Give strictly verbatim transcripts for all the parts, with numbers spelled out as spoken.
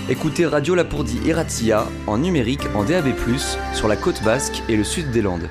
Écoutez Radio Lapourdie et Razzia en numérique en D A B plus, sur la côte basque et le sud des Landes.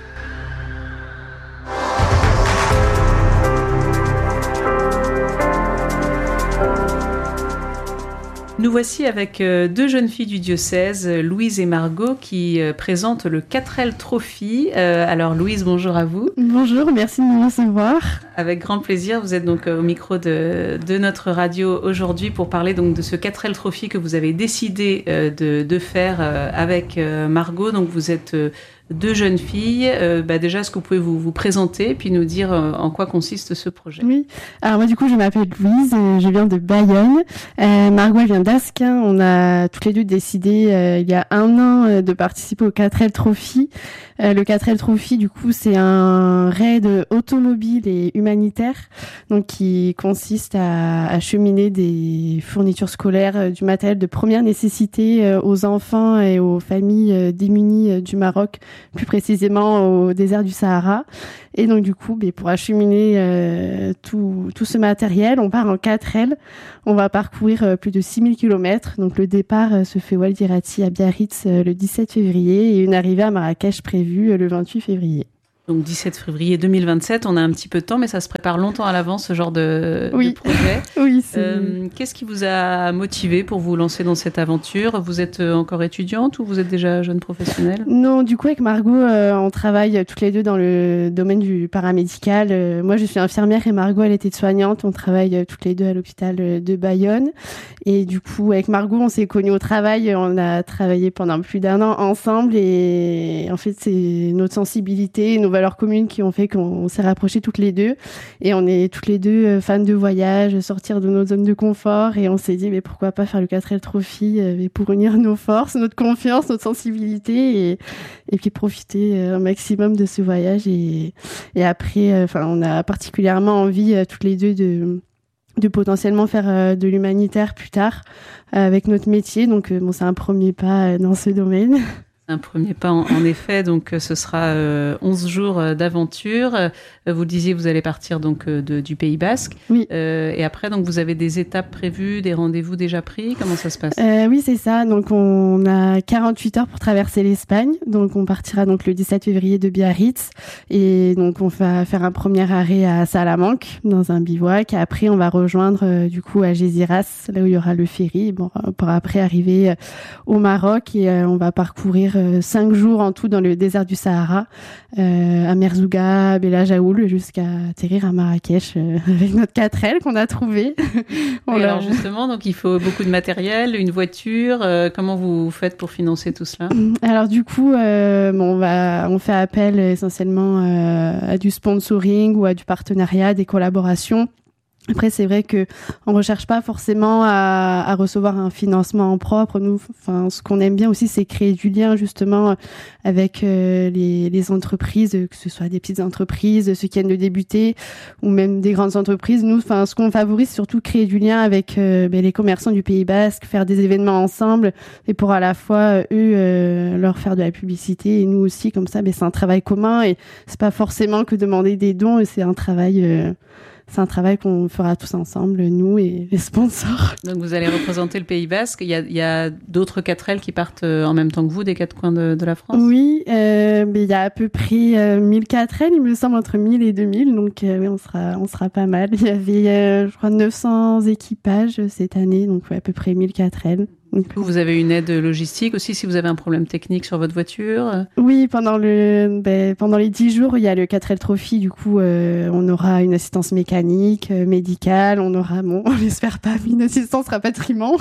Nous voici avec deux jeunes filles du diocèse, Louise et Margot, qui présentent le quatre L Trophy. Euh, alors Louise, bonjour à vous. Bonjour, merci de nous recevoir. Avec grand plaisir, vous êtes donc au micro de, de notre radio aujourd'hui pour parler donc de ce quatre L Trophy que vous avez décidé euh, de, de faire euh, avec euh, Margot. Donc vous êtes euh, deux jeunes filles. Euh, bah déjà, est-ce que vous pouvez vous, vous présenter puis nous dire euh, en quoi consiste ce projet? Oui, alors moi du coup je m'appelle Louise, euh, je viens de Bayonne. Euh, Margot elle vient d'Asquin. On a toutes les deux décidé euh, il y a un an euh, de participer au quatre L Trophy. Euh, le quatre L Trophy du coup c'est un raid automobile et humanitaire, donc qui consiste à acheminer des fournitures scolaires, euh, du matériel de première nécessité euh, aux enfants et aux familles euh, démunies euh, du Maroc, plus précisément au désert du Sahara. Et donc du coup, pour acheminer euh, tout, tout ce matériel, on part en quatre L. On va parcourir euh, plus de six mille kilomètres. Donc le départ euh, se fait Oued Irati à Biarritz euh, le dix-sept février et une arrivée à Marrakech prévue euh, le vingt-huit février. Donc dix-sept février deux mille vingt-sept, on a un petit peu de temps, mais ça se prépare longtemps à l'avance, ce genre de, oui. de projet. Oui, c'est... Euh, qu'est-ce qui vous a motivé pour vous lancer dans cette aventure? Vous êtes encore étudiante ou vous êtes déjà jeune professionnelle? Non, du coup, avec Margot, euh, on travaille toutes les deux dans le domaine du paramédical. Euh, moi, je suis infirmière et Margot, elle était soignante. On travaille toutes les deux à l'hôpital de Bayonne. Et du coup, avec Margot, on s'est connus au travail. On a travaillé pendant plus d'un an ensemble. Et en fait, c'est notre sensibilité, nos valeurs communes qui ont fait qu'on s'est rapprochés toutes les deux. Et on est toutes les deux fans de voyage, sortir de notre zone de confort. Et on s'est dit, mais pourquoi pas faire le quatre L Trophy euh, pour unir nos forces, notre confiance, notre sensibilité et, et puis profiter un maximum de ce voyage. Et, et après, enfin, euh, on a particulièrement envie euh, toutes les deux de de potentiellement faire euh, de l'humanitaire plus tard euh, avec notre métier. Donc, euh, bon, c'est un premier pas euh, dans ce domaine. Un premier pas, en, en effet. Donc, ce sera euh, onze jours d'aventure. Euh, vous le disiez, vous allez partir donc euh, de, du Pays Basque. Oui. Euh, et après, donc, vous avez des étapes prévues, des rendez-vous déjà pris. Comment ça se passe? euh, Oui, c'est ça. Donc, on a quarante-huit heures pour traverser l'Espagne. Donc, on partira donc le dix-sept février de Biarritz. Et donc, on va faire un premier arrêt à Salamanque, dans un bivouac. Et après, on va rejoindre euh, du coup Algeciras, là où il y aura le ferry. Bon, pour après arriver euh, au Maroc. Et euh, on va parcourir Euh, cinq jours en tout dans le désert du Sahara, euh, à Merzouga, Bella Jaoul, jusqu'à atterrir à Marrakech euh, avec notre quatre L qu'on a trouvé. Oui, alors justement, donc il faut beaucoup de matériel, une voiture. Euh, comment vous faites pour financer tout cela? Alors du coup, euh, bon, on va, on fait appel essentiellement euh, à du sponsoring ou à du partenariat, des collaborations. Après, c'est vrai que on recherche pas forcément à, à recevoir un financement en propre. Nous, enfin, ce qu'on aime bien aussi, c'est créer du lien justement avec euh, les, les entreprises, que ce soit des petites entreprises, ceux qui viennent de débuter, ou même des grandes entreprises. Nous, enfin, ce qu'on favorise, surtout créer du lien avec euh, ben, les commerçants du Pays Basque, faire des événements ensemble, et pour à la fois eux euh, leur faire de la publicité et nous aussi, comme ça, ben, c'est un travail commun et c'est pas forcément que demander des dons, et c'est un travail. Euh, C'est un travail qu'on fera tous ensemble, nous et les sponsors. Donc vous allez représenter le Pays Basque. Il y a, il y a d'autres quatre L qui partent en même temps que vous, des quatre coins de, de la France? Oui, euh, mais il y a à peu près euh, mille quatre L, il me semble, entre mille et deux mille. Donc euh, oui, on sera, on sera pas mal. Il y avait, euh, je crois, neuf cents équipages cette année, donc ouais, à peu près mille quatre L. Vous avez une aide logistique aussi si vous avez un problème technique sur votre voiture? Oui, pendant le ben, pendant les dix jours, il y a le quatre L Trophy. Du coup, euh, on aura une assistance mécanique, euh, médicale. On aura, bon, on l'espère pas, une assistance rapatriement.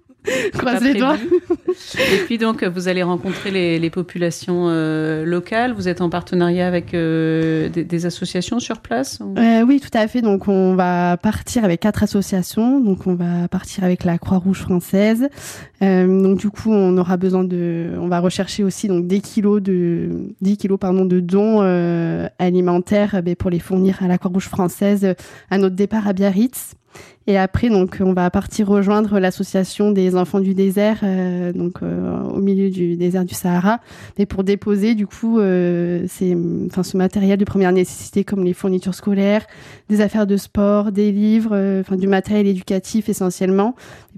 Croise les doigts. Et puis donc, vous allez rencontrer les, les populations euh, locales. Vous êtes en partenariat avec euh, des, des associations sur place ou... euh, Oui, tout à fait. Donc, on va partir avec quatre associations. Donc, on va partir avec la Croix-Rouge française. Euh, donc, du coup, on aura besoin de... On va rechercher aussi donc des kilos de... dix kilos, pardon, de dons euh, alimentaires ben, pour les fournir à la Croix-Rouge française à notre départ à Biarritz. Et après, donc, on va partir rejoindre l'association des enfants du désert, euh, donc euh, au milieu du désert du Sahara, mais pour déposer du coup, euh, c'est, enfin, ce matériel de première nécessité comme les fournitures scolaires, des affaires de sport, des livres, euh, enfin du matériel éducatif essentiellement,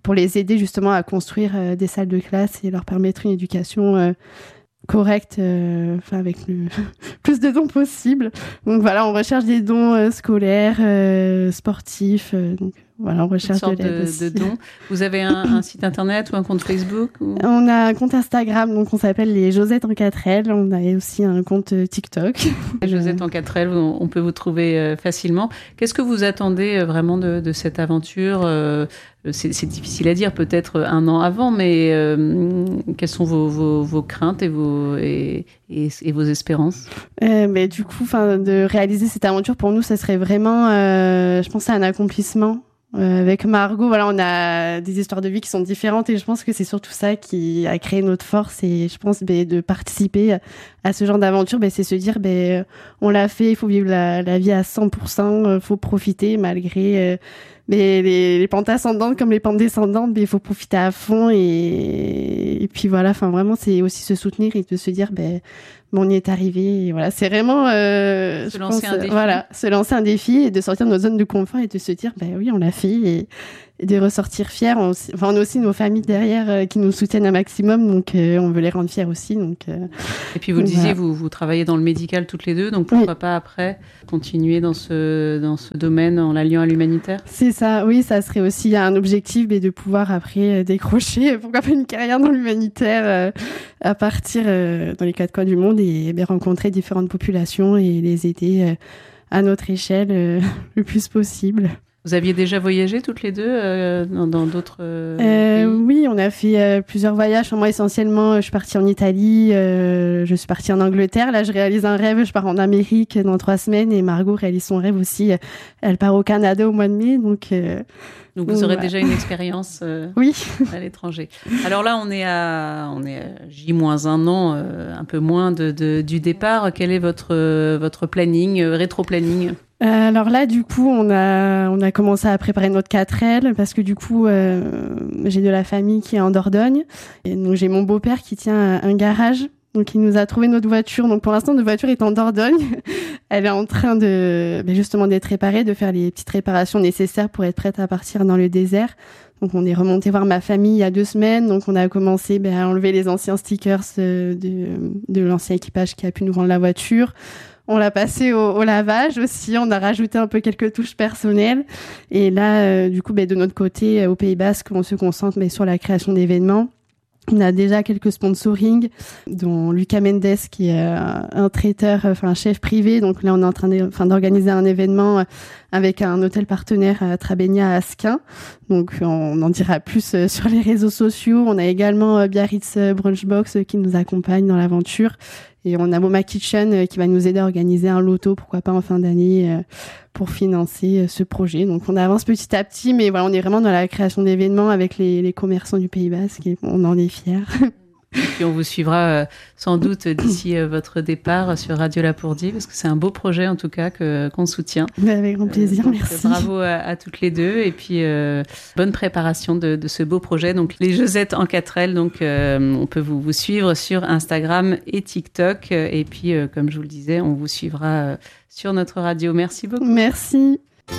pour les aider justement à construire euh, des salles de classe et leur permettre une éducation euh, correcte, euh, enfin avec le plus de dons possible. Donc voilà, on recherche des dons euh, scolaires, euh, sportifs. Euh, donc voilà, on recherche de, de, de dons. Vous avez un, un site internet ou un compte Facebook ou... On a un compte Instagram, donc on s'appelle les Josettes en quatre L. On a aussi un compte TikTok. Les Josettes en quatre L, on, on peut vous trouver euh, facilement. Qu'est-ce que vous attendez euh, vraiment de, de cette aventure euh, c'est, c'est difficile à dire, peut-être un an avant, mais euh, quelles sont vos, vos, vos craintes et vos, et, et, et vos espérances? euh, mais Du coup, de réaliser cette aventure, pour nous, ça serait vraiment, euh, je pense, un accomplissement. Euh, avec Margot, voilà, on a des histoires de vie qui sont différentes et je pense que c'est surtout ça qui a créé notre force et je pense ben, de participer à ce genre d'aventure, ben, c'est se dire ben, on l'a fait, il faut vivre la, la vie à cent pour cent, il faut profiter malgré euh, ben, les, les pentes ascendantes comme les pentes descendantes, ben, il faut profiter à fond et, et puis voilà, enfin vraiment c'est aussi se soutenir et de se dire ben bon, on y est arrivé et voilà, c'est vraiment euh, se je lancer pense, un défi. Voilà, se lancer un défi et de sortir de notre zone de confort et de se dire ben oui, on l'a fait et, et de ressortir fiers. On, enfin, on a aussi nos familles derrière euh, qui nous soutiennent un maximum, donc euh, on veut les rendre fiers aussi. Donc, euh, et puis vous le disiez, voilà. vous, vous travaillez dans le médical toutes les deux, donc pourquoi oui. pas après continuer dans ce, dans ce domaine en l'alliant à l'humanitaire? C'est ça, oui, ça serait aussi un objectif mais de pouvoir après décrocher, pourquoi pas une carrière dans l'humanitaire euh, à partir euh, dans les quatre coins du monde et, et rencontrer différentes populations et les aider euh, à notre échelle euh, le plus possible. Vous aviez déjà voyagé toutes les deux euh, dans, dans d'autres euh, euh, pays? Oui, on a fait euh, plusieurs voyages. Moi, essentiellement, je suis partie en Italie, euh, je suis partie en Angleterre. Là, je réalise un rêve, je pars en Amérique dans trois semaines et Margot réalise son rêve aussi. Elle part au Canada au mois de mai, donc... Euh, Donc vous aurez ouais. déjà une expérience euh, oui. à l'étranger. Alors là, on est à, on est à J moins un an, euh, un peu moins de, de, du départ. Quel est votre, euh, votre planning, euh, rétro-planning ? Alors là, du coup, on a, on a commencé à préparer notre quatre L parce que du coup, euh, j'ai de la famille qui est en Dordogne. Et donc, j'ai mon beau-père qui tient un garage. Donc, il nous a trouvé notre voiture. Donc, pour l'instant, notre voiture est en Dordogne. Elle est en train de, ben justement, d'être réparée, de faire les petites réparations nécessaires pour être prête à partir dans le désert. Donc, on est remonté voir ma famille il y a deux semaines. Donc, on a commencé ben, à enlever les anciens stickers de, de l'ancien équipage qui a pu nous rendre la voiture. On l'a passé au, au lavage aussi. On a rajouté un peu quelques touches personnelles. Et là, euh, du coup, ben, de notre côté, au Pays Basque, on se concentre ben, sur la création d'événements. On a déjà quelques sponsorings, dont Lucas Mendes, qui est un traiteur, enfin un chef privé. Donc là, on est en train de, enfin, d'organiser un événement avec un hôtel partenaire à Trabénia à Asquin. Donc on en dira plus sur les réseaux sociaux. On a également Biarritz Brunchbox qui nous accompagne dans l'aventure. Et on a Moma Kitchen qui va nous aider à organiser un loto, pourquoi pas en fin d'année, pour financer ce projet. Donc on avance petit à petit, mais voilà, on est vraiment dans la création d'événements avec les, les commerçants du Pays Basque et on en est fiers. Et puis on vous suivra euh, sans doute d'ici euh, votre départ sur Radio Lapourdie, parce que c'est un beau projet en tout cas que, qu'on soutient. Avec grand plaisir, euh, merci. Bravo à, à toutes les deux et puis euh, bonne préparation de, de ce beau projet. Donc les Josettes en quatre L, donc euh, on peut vous, vous suivre sur Instagram et TikTok. Et puis euh, comme je vous le disais, on vous suivra euh, sur notre radio. Merci beaucoup. Merci.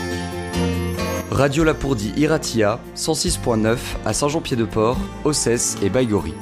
Radio Lapourdie Iratia, cent six point neuf à Saint-Jean-Pied-de-Port, Ossès et Baïgorry.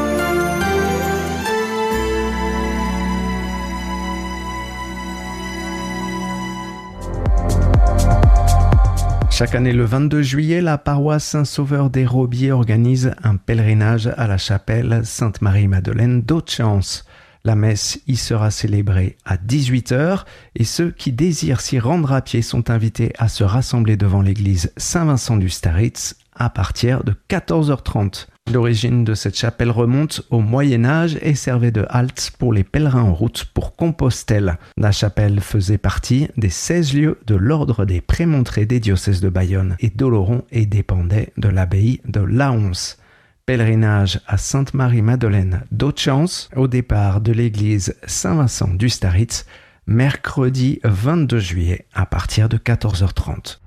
Chaque année, le vingt-deux juillet, la paroisse Saint-Sauveur des Robiers organise un pèlerinage à la chapelle Sainte-Marie-Madeleine d'Haute-Chance. La messe y sera célébrée à dix-huit heures et ceux qui désirent s'y rendre à pied sont invités à se rassembler devant l'église Saint-Vincent du Staritz à partir de quatorze heures trente. L'origine de cette chapelle remonte au Moyen-Âge et servait de halte pour les pèlerins en route pour Compostelle. La chapelle faisait partie des seize lieux de l'ordre des prémontrés des diocèses de Bayonne et d'Oloron et dépendait de l'abbaye de Laonce. Pèlerinage à Sainte-Marie-Madeleine d'Haute-Chance au départ de l'église Saint-Vincent du Staritz, mercredi vingt-deux juillet à partir de quatorze heures trente.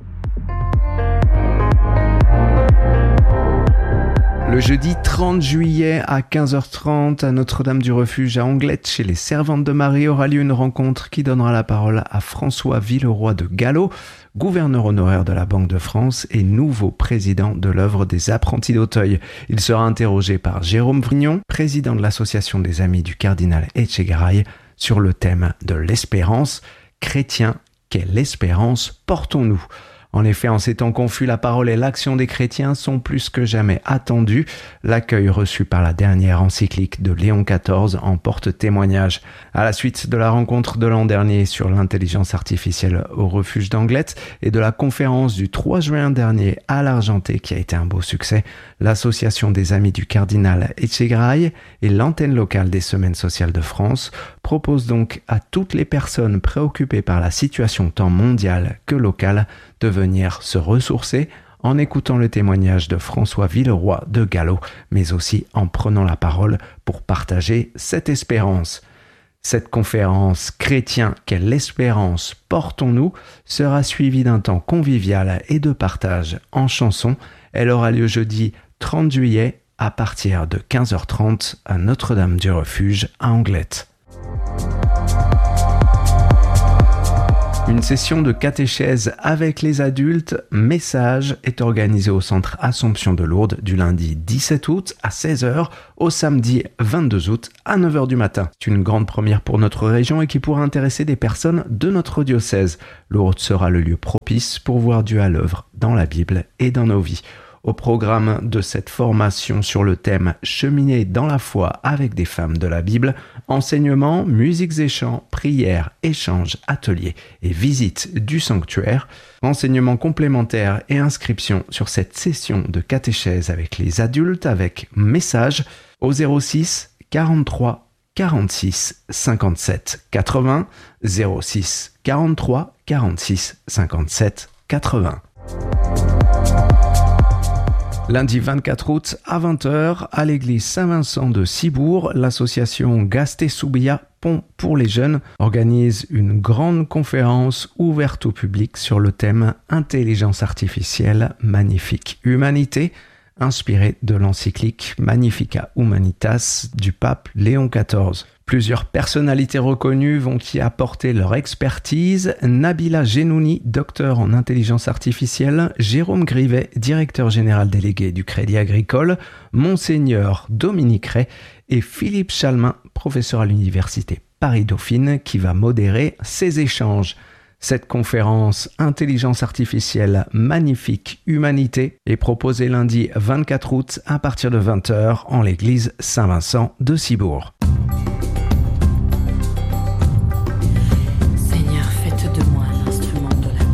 Le jeudi trente juillet à quinze heures trente à Notre-Dame-du-Refuge à Anglette, chez les Servantes de Marie, aura lieu une rencontre qui donnera la parole à François Villeroy de Gallo, gouverneur honoraire de la Banque de France et nouveau président de l'œuvre des apprentis d'Auteuil. Il sera interrogé par Jérôme Vrignon, président de l'association des amis du cardinal Etchegaray, sur le thème de l'espérance. Chrétiens, quelle espérance portons-nous ? En effet, en ces temps confus, la parole et l'action des chrétiens sont plus que jamais attendues. L'accueil reçu par la dernière encyclique de Léon quatorze en porte témoignage. À la suite de la rencontre de l'an dernier sur l'intelligence artificielle au refuge d'Anglet et de la conférence du trois juin dernier à l'Argenté qui a été un beau succès, l'association des amis du cardinal Etchegaray et l'antenne locale des Semaines sociales de France proposent donc à toutes les personnes préoccupées par la situation tant mondiale que locale de venir se ressourcer en écoutant le témoignage de François Villeroy de Gallo, mais aussi en prenant la parole pour partager cette espérance. Cette conférence « Chrétiens, quelle espérance portons-nous » sera suivie d'un temps convivial et de partage en chansons. Elle aura lieu jeudi trente juillet à partir de quinze heures trente à Notre-Dame-du-Refuge à Anglet. Une session de catéchèse avec les adultes, Message, est organisée au centre Assomption de Lourdes du lundi dix-sept août à seize heures au samedi vingt-deux août à neuf heures du matin. C'est une grande première pour notre région et qui pourra intéresser des personnes de notre diocèse. Lourdes sera le lieu propice pour voir Dieu à l'œuvre dans la Bible et dans nos vies. Au programme de cette formation sur le thème « Cheminer dans la foi avec des femmes de la Bible », enseignements, musiques et chants, prières, échanges, ateliers et visites du sanctuaire, enseignements complémentaires et inscriptions sur cette session de catéchèse avec les adultes avec Message au zéro six quarante-trois quarante-six cinquante-sept quatre-vingts, zéro six quarante-trois quarante-six cinquante-sept quatre-vingts. Lundi vingt-quatre août à vingt heures, à l'église Saint-Vincent de Cibourg, l'association Gasté-Soubia Pont pour les jeunes organise une grande conférence ouverte au public sur le thème « Intelligence artificielle, magnifique humanité », inspirée de l'encyclique Magnificat Humanitas du pape Léon quatorze. Plusieurs personnalités reconnues vont y apporter leur expertise. Nabila Genouni, docteur en intelligence artificielle, Jérôme Grivet, directeur général délégué du Crédit Agricole, Monseigneur Dominique Ray et Philippe Chalmin, professeur à l'université Paris-Dauphine, qui va modérer ces échanges. Cette conférence Intelligence artificielle, magnifique humanité est proposée lundi vingt-quatre août à partir de vingt heures en l'église Saint-Vincent de Cibourg.